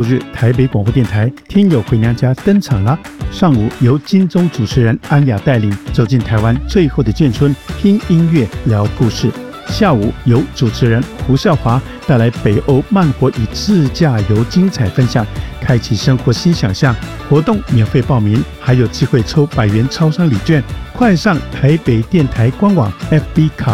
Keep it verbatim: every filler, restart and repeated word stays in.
日，台北广播电台《听友回娘家》登场啦！上午由金钟主持人安雅带领走进台湾最后的眷村，听音乐聊故事。下午由主持人胡少华带来北欧慢活与自驾游精彩分享，开启生活新想象。活动免费报名，还有机会抽百元超商礼券。快上台北电台官网 F B 卡